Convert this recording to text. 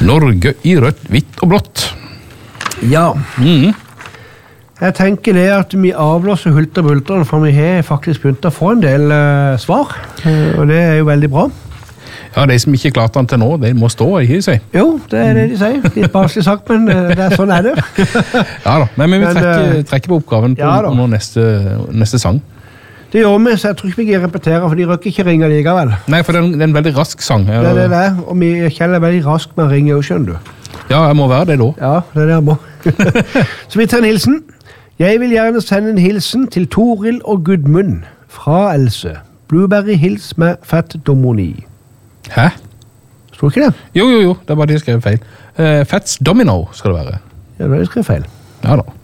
Norge i rødt, hvitt og blått. Ja. Jeg tenker det at vi avblåser hulter og bulter, for vi har faktisk begynt å få en del svar, og det er jo veldig bra. Ja, de som ikke klarte den til nå, de må stå, ikke de sier? Jo, det er det de sier. Litt baselig sagt, men sånn er det. Ja da, men vi vil trekke på oppgaven på neste sang. Det gjør vi, så jeg tror ikke vi kan repetere, for de røkker ikke ringe likevel. Nei, for det er en veldig rask sang. Det er det, og vi kjenner veldig raskt med å ringe, skjønner du. Ja, jeg må være det da. Ja, det er det jeg må. Så vi tar en hilsen. Jeg vil gjerne sende en hilsen til Toril og Gudmund fra Else. Blueberry Hills med fett domoni. Hæ? Står ikke det? Jo, det er bare de skrev feil. Fats Domino skal det være. Ja, det er skrevet feil. Ja da.